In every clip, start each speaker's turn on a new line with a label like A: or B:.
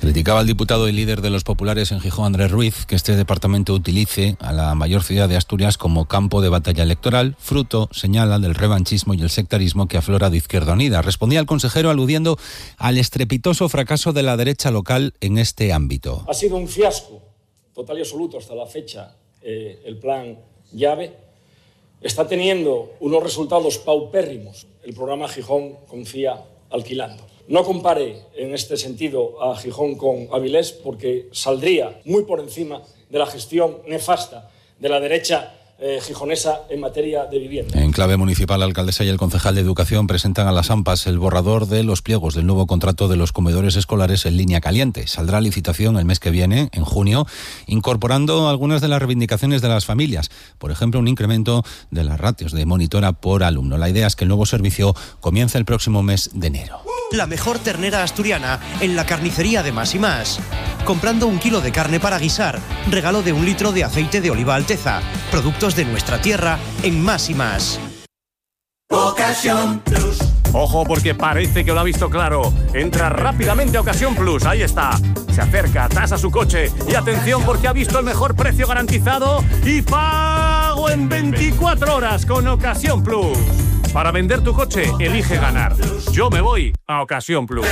A: Criticaba al diputado y líder de los populares en Gijón, Andrés Ruiz, que este departamento utilice a la mayor ciudad de Asturias como campo de batalla electoral, fruto, señala, del revanchismo y el sectarismo que aflora de Izquierda Unida. Respondía el consejero aludiendo al estrepitoso fracaso de la derecha local en este ámbito.
B: Ha sido un fiasco total y absoluto hasta la fecha el plan llave. Está teniendo unos resultados paupérrimos el programa Gijón Confía Alquilando. No compare en este sentido a Gijón con Avilés porque saldría muy por encima de la gestión nefasta de la derecha gijonesa en materia de vivienda.
A: En clave municipal, la alcaldesa y el concejal de Educación presentan a las AMPAs el borrador de los pliegos del nuevo contrato de los comedores escolares en línea caliente. Saldrá a licitación el mes que viene, en junio, incorporando algunas de las reivindicaciones de las familias. Por ejemplo, un incremento de las ratios de monitora por alumno. La idea es que el nuevo servicio comience el próximo mes de enero.
C: La mejor ternera asturiana en la carnicería de Más y Más. Comprando 1 kilo de carne para guisar, regalo de 1 litro de aceite de oliva Alteza. Productos de nuestra tierra en Más y Más.
D: Ocasión Plus. Ojo, porque parece que lo ha visto claro. Entra rápidamente a Ocasión Plus, ahí está. Se acerca, tasa su coche y atención porque ha visto el mejor precio garantizado y pago en 24 horas con Ocasión Plus. Para vender tu coche, elige ganar. Yo me voy a Ocasión Plus.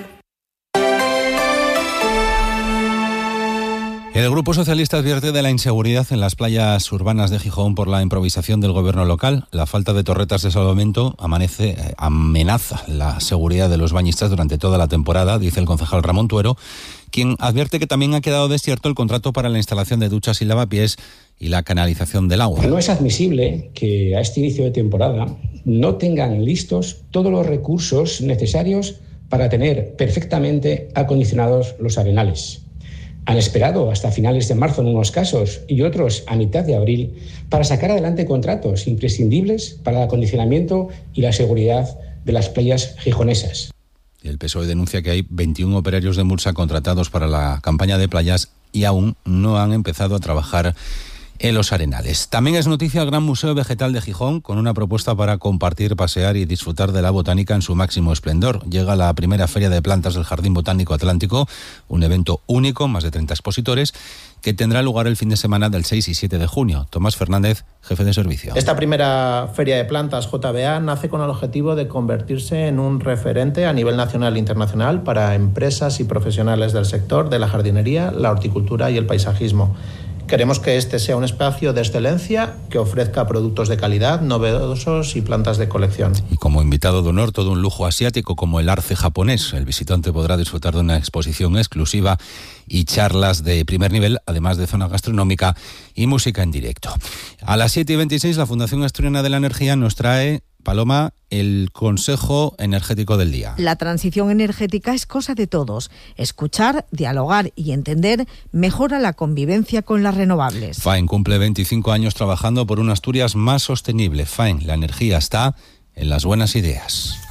A: El Grupo Socialista advierte de la inseguridad en las playas urbanas de Gijón por la improvisación del gobierno local. La falta de torretas de salvamento amenaza la seguridad de los bañistas durante toda la temporada, dice el concejal Ramón Tuero, quien advierte que también ha quedado desierto el contrato para la instalación de duchas y lavapiés y la canalización del agua.
E: No es admisible que a este inicio de temporada no tengan listos todos los recursos necesarios para tener perfectamente acondicionados los arenales. Han esperado hasta finales de marzo en unos casos y otros a mitad de abril para sacar adelante contratos imprescindibles para el acondicionamiento y la seguridad de las playas gijonesas.
A: El PSOE denuncia que hay 21 operarios de Mursa contratados para la campaña de playas y aún no han empezado a trabajar en los arenales. También es noticia el Gran Museo Vegetal de Gijón, con una propuesta para compartir, pasear y disfrutar de la botánica en su máximo esplendor. Llega la primera Feria de Plantas del Jardín Botánico Atlántico, un evento único, más de 30 expositores, que tendrá lugar el fin de semana del 6 y 7 de junio. Tomás Fernández, jefe de servicio.
F: Esta primera Feria de Plantas JBA nace con el objetivo de convertirse en un referente a nivel nacional e internacional para empresas y profesionales del sector de la jardinería, la horticultura y el paisajismo. Queremos que este sea un espacio de excelencia que ofrezca productos de calidad, novedosos y plantas de colección.
A: Y como invitado de honor, todo un lujo asiático como el arce japonés. El visitante podrá disfrutar de una exposición exclusiva y charlas de primer nivel, además de zona gastronómica y música en directo. A las 7:26, la Fundación Asturiana de la Energía nos trae, Paloma, el consejo energético del día.
G: La transición energética es cosa de todos. Escuchar, dialogar y entender mejora la convivencia con las renovables.
A: FAEN cumple 25 años trabajando por una Asturias más sostenible. FAEN, la energía está en las buenas ideas.